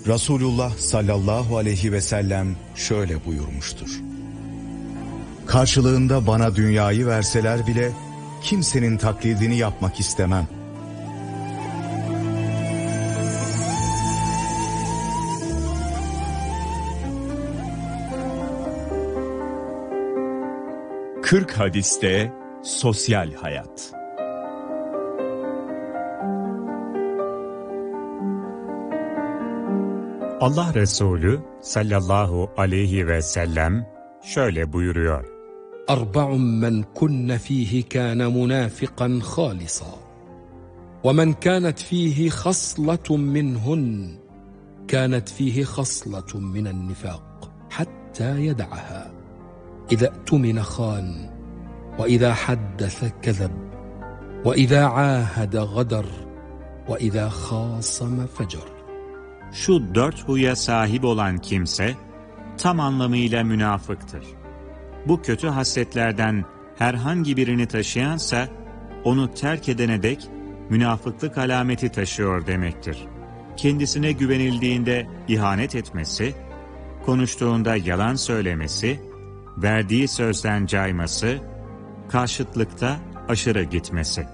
Resulullah sallallahu aleyhi ve sellem şöyle buyurmuştur: karşılığında bana dünyayı verseler bile kimsenin taklidini yapmak istemem. Kırk hadiste sosyal hayat. Allah Resulü sallallahu aleyhi ve sellem şöyle buyuruyor: "Arba'un men kunna fihi kana munafiqan halisa. Ve men kanat fihi haslatun minhun kanat fihi haslatun minen nifaq hatta yed'aha. İza tumina khan ve iza haddese kezeb ve iza ahade gadar ve iza khasama fecer." Şu dört huya sahip olan kimse tam anlamıyla münafıktır. Bu kötü hasletlerden herhangi birini taşıyansa onu terk edene dek münafıklık alameti taşıyor demektir. Kendisine güvenildiğinde ihanet etmesi, konuştuğunda yalan söylemesi, verdiği sözden cayması, karşıtlıkta aşırı gitmesi.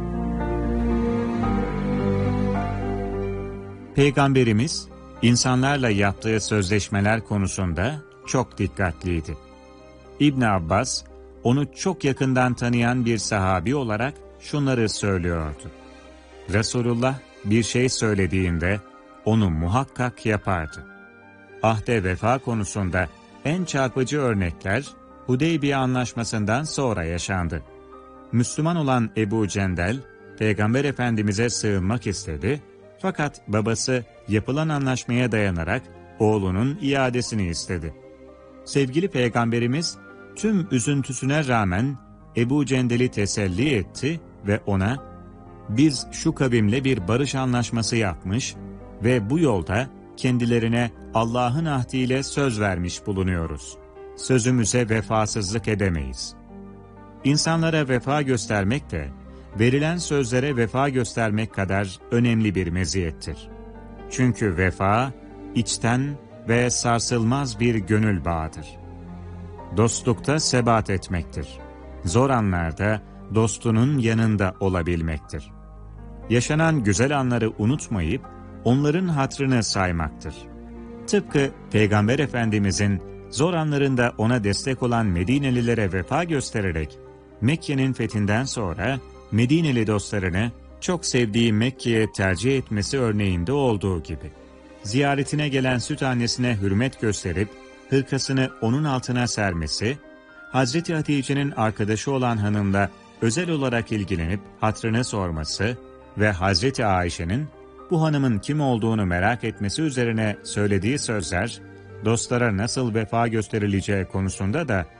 Peygamberimiz, insanlarla yaptığı sözleşmeler konusunda çok dikkatliydi. İbn Abbas, onu çok yakından tanıyan bir sahabi olarak şunları söylüyordu: Resulullah bir şey söylediğinde onu muhakkak yapardı. Ahde vefa konusunda en çarpıcı örnekler Hudeybiye Anlaşması'ndan sonra yaşandı. Müslüman olan Ebu Cendel, Peygamber Efendimiz'e sığınmak istedi, fakat babası yapılan anlaşmaya dayanarak oğlunun iadesini istedi. Sevgili Peygamberimiz tüm üzüntüsüne rağmen Ebu Cendel'i teselli etti ve ona, "Biz şu kavimle bir barış anlaşması yapmış ve bu yolda kendilerine Allah'ın ahdiyle söz vermiş bulunuyoruz. Sözümüze vefasızlık edemeyiz." İnsanlara vefa göstermek de verilen sözlere vefa göstermek kadar önemli bir meziyettir. Çünkü vefa, içten ve sarsılmaz bir gönül bağıdır. Dostlukta sebat etmektir. Zor anlarda dostunun yanında olabilmektir. Yaşanan güzel anları unutmayıp onların hatrını saymaktır. Tıpkı Peygamber Efendimizin zor anlarında ona destek olan Medinelilere vefa göstererek Mekke'nin fethinden sonra Medineli dostlarını çok sevdiği Mekke'ye tercih etmesi örneğinde olduğu gibi. Ziyaretine gelen süt annesine hürmet gösterip hırkasını onun altına sermesi, Hazreti Hatice'nin arkadaşı olan hanımla özel olarak ilgilenip hatrını sorması ve Hazreti Ayşe'nin bu hanımın kim olduğunu merak etmesi üzerine söylediği sözler, dostlara nasıl vefa gösterileceği konusunda da